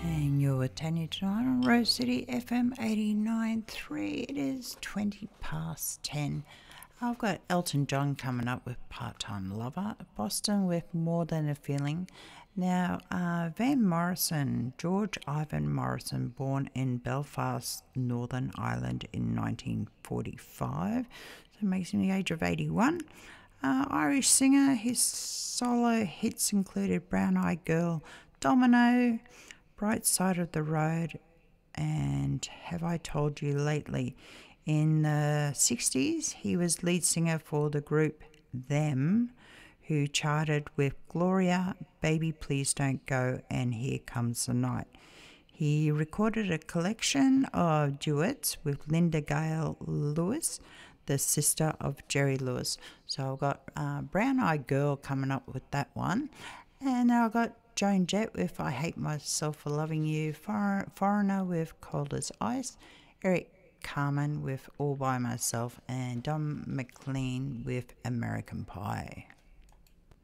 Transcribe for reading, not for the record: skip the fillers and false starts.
And you're with Tanya tonight on Rose City FM 89.3. It is 20 past 10. I've got Elton John coming up with Part-Time Lover, Boston with More Than a Feeling. Now, Van Morrison, George Ivan Morrison, born in Belfast, Northern Ireland in 1945, so makes him the age of 81. Irish singer, his solo hits included Brown Eyed Girl, Domino, Bright Side of the Road, and Have I Told You Lately. In the 60s, he was lead singer for the group Them, who charted with Gloria, Baby Please Don't Go, and Here Comes the Night. He recorded a collection of duets with Linda Gale Lewis, the sister of Jerry Lewis. So I've got Brown Eyed Girl coming up with that one. And I've got Joan Jett with I Hate Myself for Loving You, Foreigner with Cold as Ice, Eric Carmen with All By Myself, and Don McLean with American Pie.